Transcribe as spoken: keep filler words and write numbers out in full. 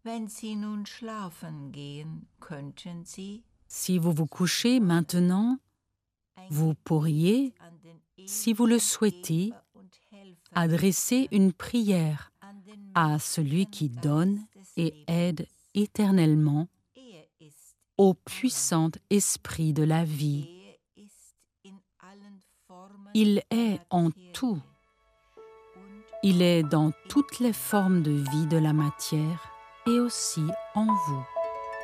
Wenn Sie nun schlafen gehen, könnten Sie Si vous vous couchez maintenant, vous pourriez, si vous le souhaitez, adresser une prière à celui qui donne et aide éternellement, au puissant esprit de la vie. Il est en tout. Il est dans toutes les formes de vie de la matière et aussi en vous.